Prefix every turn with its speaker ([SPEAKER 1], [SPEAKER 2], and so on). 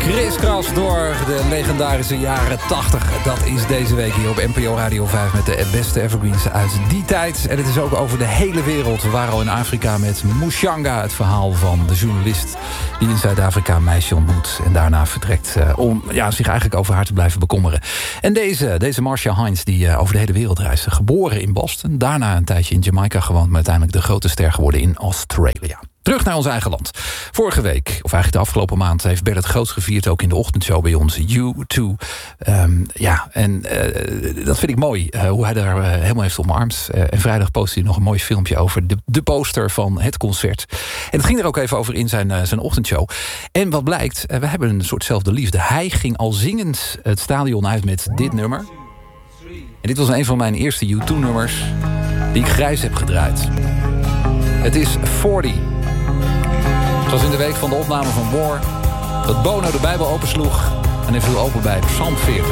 [SPEAKER 1] Kriskras door de legendarische jaren 80. Dat is deze week hier op NPO Radio 5 met de beste evergreens uit die tijd. En het is ook over de hele wereld. We waren al in Afrika met Mushanga, het verhaal van de journalist die in Zuid-Afrika een meisje ontmoet en daarna vertrekt om zich eigenlijk over haar te blijven bekommeren. En deze Marcia Hines die over de hele wereld reisde. Geboren in Boston, daarna een tijdje in Jamaica gewoond, maar uiteindelijk de grote ster geworden in Australië. Terug naar ons eigen land. Vorige week, of eigenlijk de afgelopen maand, heeft Bert het groots gevierd, ook in de ochtendshow bij ons, U2. Dat vind ik mooi, hoe hij daar helemaal heeft omarmd. En vrijdag postte hij nog een mooi filmpje over de poster van het concert. En het ging er ook even over in zijn ochtendshow. En wat blijkt, we hebben een soortzelfde liefde. Hij ging al zingend het stadion uit met dit nummer. En dit was een van mijn eerste U2-nummers die ik grijs heb gedraaid. Het is 40. Het was in de week van de opname van War dat Bono de Bijbel opensloeg en hij viel open bij Psalm 40.